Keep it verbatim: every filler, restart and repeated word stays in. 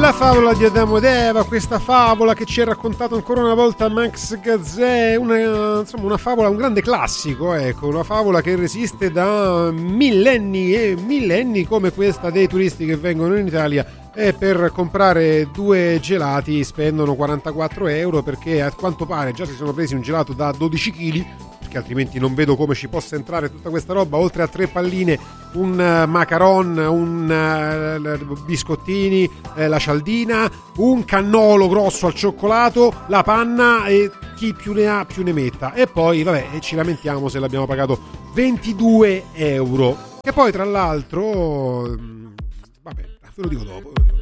La favola di Adamo ed Eva, questa favola che ci ha raccontato ancora una volta Max Gazzè, una, insomma una favola, un grande classico, ecco, una favola che resiste da millenni e millenni, come questa dei turisti che vengono in Italia e per comprare due gelati spendono quarantaquattro euro, perché a quanto pare già si sono presi un gelato da dodici chili, perché altrimenti non vedo come ci possa entrare tutta questa roba, oltre a tre palline, un uh, macaron, un uh, biscottini, eh, la cialdina, un cannolo grosso al cioccolato, la panna, e chi più ne ha più ne metta. E poi vabbè, e ci lamentiamo se l'abbiamo pagato ventidue euro, che poi tra l'altro vabbè, ve lo dico dopo, ve lo dico.